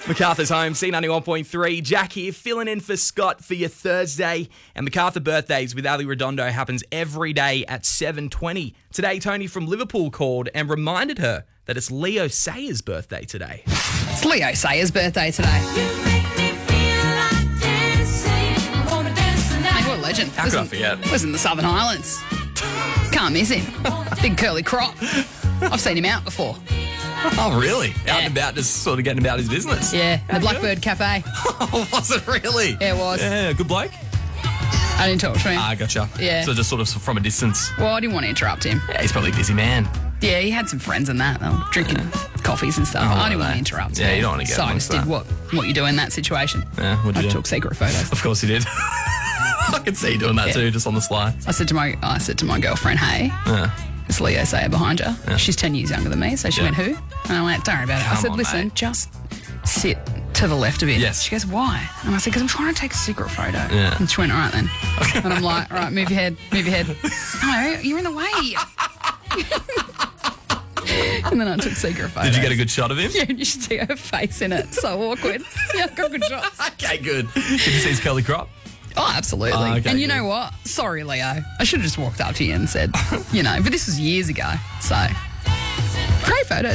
MacArthur's home, C91.3. Jack here, filling in for Scott for your Thursday. And MacArthur birthdays with Ali Redondo happens every day at 7:20. Today, Tony from Liverpool called and reminded her that it's Leo Sayers' birthday today. It's Leo Sayers' birthday today. Mate, what a legend. How could I forget? Was in the Southern Highlands. Can't miss him. Big curly crop. I've seen him out before. Oh, really? Yeah. Out and about, just sort of getting about his business. Yeah, the Blackbird Cafe. Oh, was it really? Yeah, it was. Yeah, good bloke. I didn't talk to him. Ah, gotcha. Yeah. So just sort of from a distance. Well, I didn't want to interrupt him. Yeah, he's probably a busy man. Yeah, he had some friends and that. They were drinking coffees and stuff. I didn't want to interrupt him. Yeah, you don't want to get So I amongst just did that. what you do in that situation. Yeah, what'd you I do? took secret photos. Of course he did. I can see you doing that Yeah. too, just on the sly. I said to my girlfriend, hey, Yeah. it's Leo Sayer behind you. Yeah. She's 10 years younger than me. So she Yeah. went, who? And I went, don't worry about it. I Come said, on, listen, mate. just sit to the left a bit. Yes. She goes, why? And I said, because I'm trying to take a secret photo. Yeah. And she went, all right then. And I'm like, all right, move your head. No, you're in the way. And then I took secret photos. Did you get a good shot of him? Yeah, you should see her face in it. So awkward. Yeah, I got good shots. Okay, good. Did you see his curly crop? Oh, absolutely. Oh, okay, and you good. know what? Sorry, Leo. I should have just walked up to you and said, but this was years ago. So, great photos.